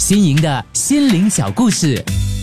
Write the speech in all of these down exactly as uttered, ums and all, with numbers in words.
新颖的心灵小故事。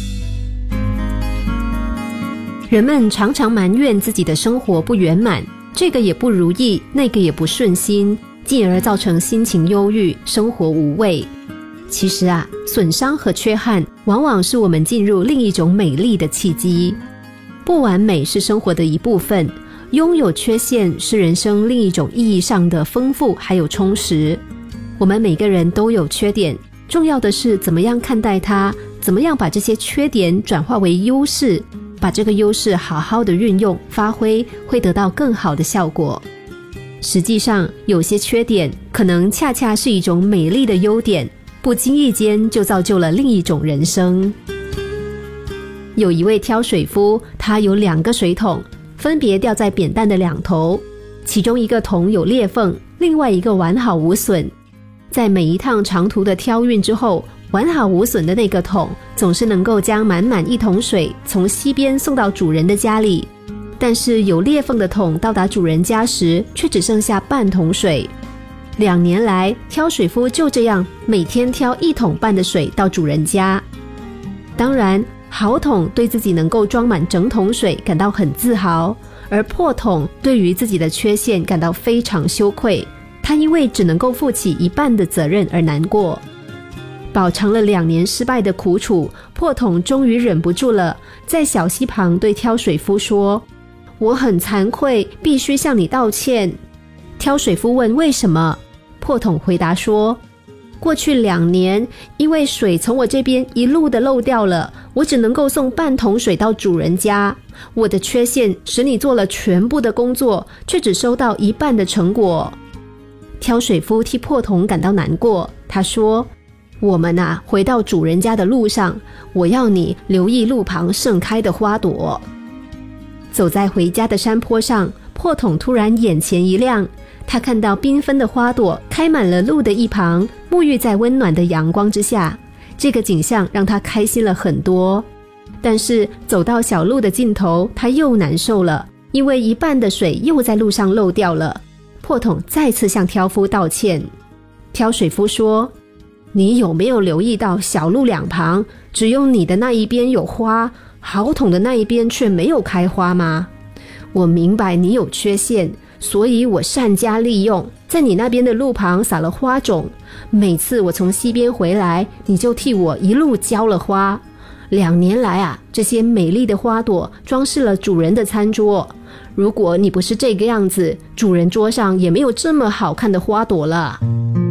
人们常常埋怨自己的生活不圆满，这个也不如意，那个也不顺心，进而造成心情忧郁，生活无味。其实啊，损伤和缺憾往往是我们进入另一种美丽的契机。不完美是生活的一部分，拥有缺陷是人生另一种意义上的丰富还有充实。我们每个人都有缺点，重要的是怎么样看待它，怎么样把这些缺点转化为优势，把这个优势好好的运用发挥，会得到更好的效果。实际上，有些缺点可能恰恰是一种美丽的优点，不经意间就造就了另一种人生。有一位挑水夫，他有两个水桶，分别吊在扁担的两头，其中一个桶有裂缝，另外一个完好无损。在每一趟长途的挑运之后，完好无损的那个桶总是能够将满满一桶水从溪边送到主人的家里，但是有裂缝的桶到达主人家时却只剩下半桶水。两年来，挑水夫就这样每天挑一桶半的水到主人家。当然，好桶对自己能够装满整桶水感到很自豪，而破桶对于自己的缺陷感到非常羞愧，他因为只能够负起一半的责任而难过。饱尝了两年失败的苦楚，破桶终于忍不住了，在小溪旁对挑水夫说：我很惭愧，必须向你道歉。挑水夫问为什么，破桶回答说：过去两年，因为水从我这边一路的漏掉了，我只能够送半桶水到主人家。我的缺陷使你做了全部的工作，却只收到一半的成果。挑水夫替破桶感到难过，他说：我们啊，回到主人家的路上，我要你留意路旁盛开的花朵。走在回家的山坡上，破桶突然眼前一亮，他看到缤纷的花朵开满了路的一旁，沐浴在温暖的阳光之下，这个景象让他开心了很多。但是走到小路的尽头，他又难受了，因为一半的水又在路上漏掉了。破桶再次向挑夫道歉。挑水夫说：你有没有留意到小路两旁只有你的那一边有花，好桶的那一边却没有开花吗？我明白你有缺陷，所以我善加利用，在你那边的路旁撒了花种，每次我从溪边回来，你就替我一路浇了花。两年来啊，这些美丽的花朵装饰了主人的餐桌，如果你不是这个样子，主人桌上也没有这么好看的花朵了。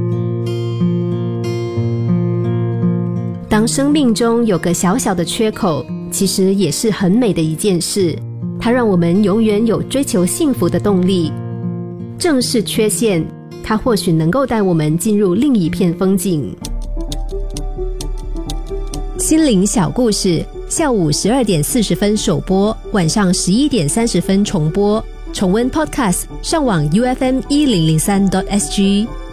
当生命中有个小小的缺口，其实也是很美的一件事，它让我们永远有追求幸福的动力。正是缺陷，它或许能够带我们进入另一片风景。心灵小故事，下午十二点四十分首播，晚上十一点三十分重播。重温 Podcast， 上网 U F M 一零零三 点 S G。